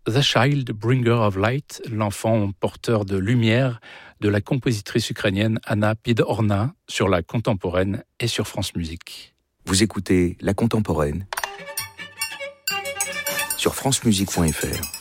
The Child Bringer of Light, l'enfant porteur de lumière de la compositrice ukrainienne Anna Pidorna sur la Contemporaine et sur France Musique. Vous écoutez La Contemporaine sur francemusique.fr.